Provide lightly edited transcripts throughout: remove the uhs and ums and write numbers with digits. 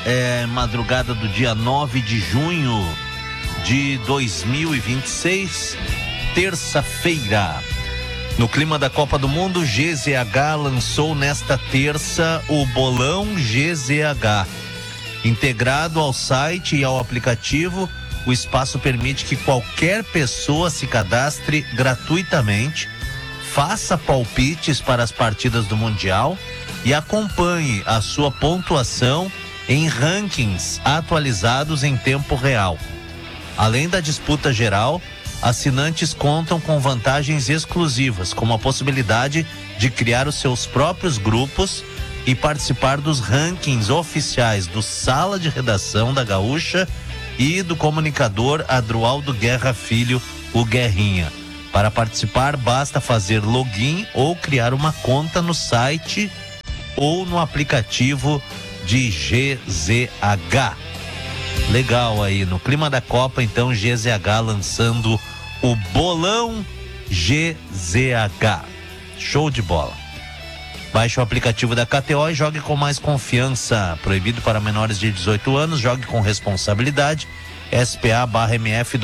madrugada do dia 9 de junho de 2026, terça-feira. No clima da Copa do Mundo, GZH lançou nesta terça o Bolão GZH. Integrado ao site e ao aplicativo, o espaço permite que qualquer pessoa se cadastre gratuitamente, faça palpites para as partidas do Mundial e acompanhe a sua pontuação em rankings atualizados em tempo real. Além da disputa geral, assinantes contam com vantagens exclusivas, como a possibilidade de criar os seus próprios grupos e participar dos rankings oficiais do Sala de Redação da Gaúcha e do comunicador Adroaldo Guerra Filho, o Guerrinha. Para participar, basta fazer login ou criar uma conta no site ou no aplicativo de GZH. Legal aí, no clima da Copa, então, GZH lançando o Bolão GZH. Show de bola. Baixe o aplicativo da KTO e jogue com mais confiança. Proibido para menores de 18 anos, jogue com responsabilidade. SPA/MF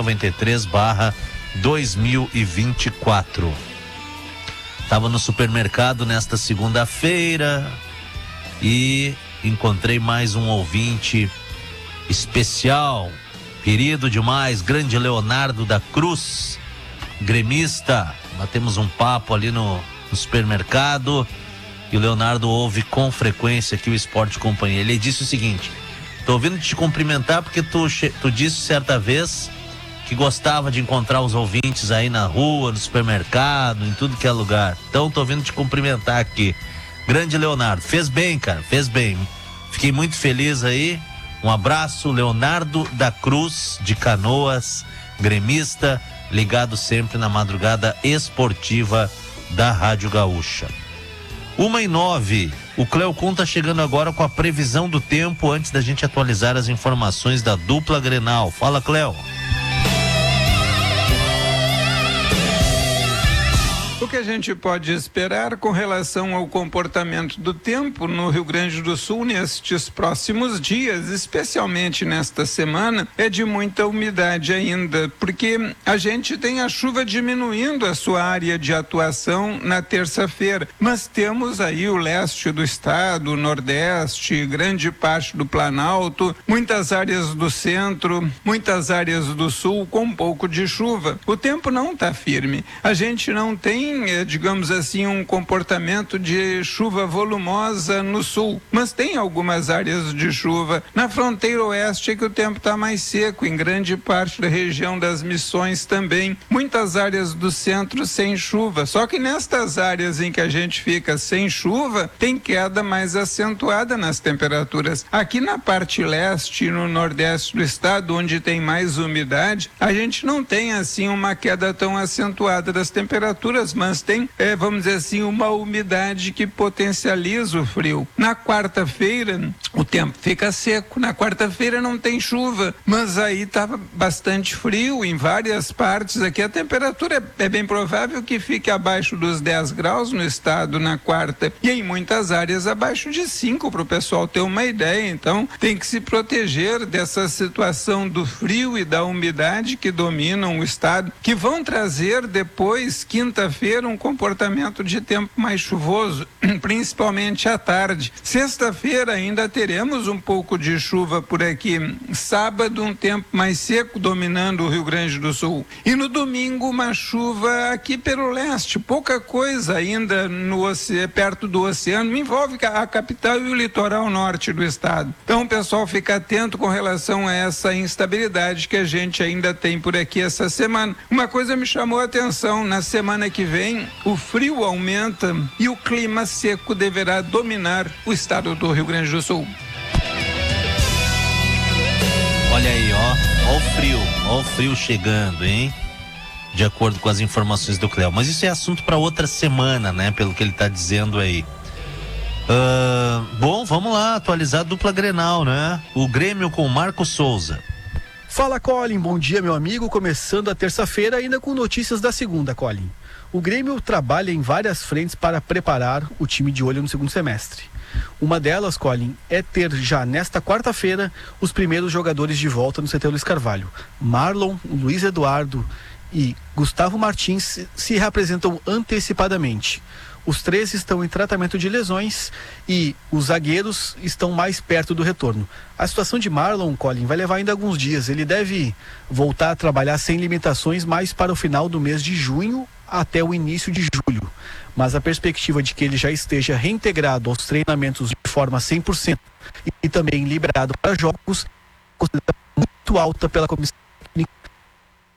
2093/2024. Estava no supermercado nesta segunda-feira e encontrei mais um ouvinte especial, querido demais, grande Leonardo da Cruz, gremista. Batemos um papo ali no supermercado e o Leonardo ouve com frequência aqui o Esporte Companhia. Ele disse o seguinte: tô ouvindo te cumprimentar porque tu disse certa vez que gostava de encontrar os ouvintes aí na rua, no supermercado, em tudo que é lugar. Então tô ouvindo te cumprimentar aqui. Grande Leonardo, fez bem, cara, fez bem. Fiquei muito feliz aí. Um abraço, Leonardo da Cruz, de Canoas, gremista, ligado sempre na madrugada esportiva da Rádio Gaúcha. 1h09, o Cleocum tá chegando agora com a previsão do tempo antes da gente atualizar as informações da dupla Grenal. Fala, Cleo. O que a gente pode esperar com relação ao comportamento do tempo no Rio Grande do Sul nestes próximos dias, especialmente nesta semana, é de muita umidade ainda, porque a gente tem a chuva diminuindo a sua área de atuação na terça-feira, mas temos aí o leste do estado, o nordeste, grande parte do Planalto, muitas áreas do centro, muitas áreas do sul com um pouco de chuva. O tempo não está firme, a gente não tem, digamos assim, um comportamento de chuva volumosa no sul, mas tem algumas áreas de chuva. Na fronteira oeste é que o tempo está mais seco, em grande parte da região das Missões também. Muitas áreas do centro sem chuva, só que nestas áreas em que a gente fica sem chuva, tem queda mais acentuada nas temperaturas. Aqui na parte leste e no nordeste do estado, onde tem mais umidade, a gente não tem assim uma queda tão acentuada das temperaturas, mas tem, vamos dizer assim, uma umidade que potencializa o frio. Na quarta-feira, o tempo fica seco. Na quarta-feira não tem chuva, mas aí estava bastante frio em várias partes. Aqui a temperatura é bem provável que fique abaixo dos 10 graus no estado na quarta, e em muitas áreas abaixo de 5, para o pessoal ter uma ideia. Então tem que se proteger dessa situação do frio e da umidade que dominam o estado, que vão trazer depois, quinta-feira, um comportamento de tempo mais chuvoso, principalmente à tarde. Sexta-feira ainda teremos um pouco de chuva por aqui. Sábado, um tempo mais seco dominando o Rio Grande do Sul. E no domingo, uma chuva aqui pelo leste. Pouca coisa ainda perto do oceano. Envolve a capital e o litoral norte do estado. Então o pessoal fica atento com relação a essa instabilidade que a gente ainda tem por aqui essa semana. Uma coisa me chamou a atenção: na semana que vem o frio aumenta e o clima seco deverá dominar o estado do Rio Grande do Sul. Olha aí, ó o frio chegando, hein? De acordo com as informações do Cléo. Mas isso é assunto para outra semana, né? Pelo que ele tá dizendo aí. Bom, vamos lá, atualizar a dupla Grenal, né? O Grêmio com o Marco Souza. Fala, Colin, bom dia, meu amigo, começando a terça-feira ainda com notícias da segunda, Colin. O Grêmio trabalha em várias frentes para preparar o time de olho no segundo semestre. Uma delas, Colin, é ter já nesta quarta-feira os primeiros jogadores de volta no CT Luiz Carvalho. Marlon, Luiz Eduardo e Gustavo Martins se reapresentam antecipadamente. Os 3 estão em tratamento de lesões e os zagueiros estão mais perto do retorno. A situação de Marlon, Colin, vai levar ainda alguns dias. Ele deve voltar a trabalhar sem limitações mais para o final do mês de junho até o início de julho. Mas a perspectiva de que ele já esteja reintegrado aos treinamentos de forma 100% e também liberado para jogos é considerada muito alta pela comissão